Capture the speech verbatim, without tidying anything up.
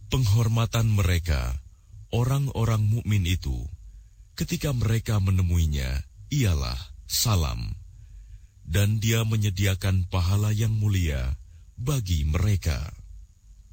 penghormatan mereka, orang-orang mukmin itu, ketika mereka menemuinya, ialah salam, dan Dia menyediakan pahala yang mulia bagi mereka.